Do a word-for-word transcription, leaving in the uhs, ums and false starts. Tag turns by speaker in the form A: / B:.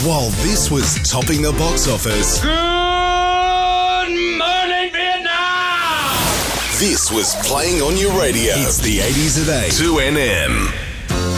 A: while this was topping the box office.
B: Good morning, Vietnam!
A: This was playing on your radio. It's the eighties at eight. two N M.